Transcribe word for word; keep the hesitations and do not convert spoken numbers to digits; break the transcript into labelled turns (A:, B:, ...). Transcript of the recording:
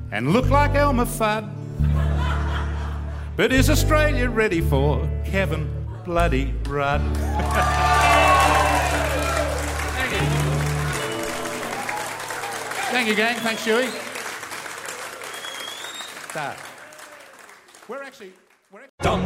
A: and look like Elmer Fudd. But is Australia ready for Kevin Bloody Rudd? Thank you. Thank you, gang. Thanks, Huey. Start. We're actually... We're actually...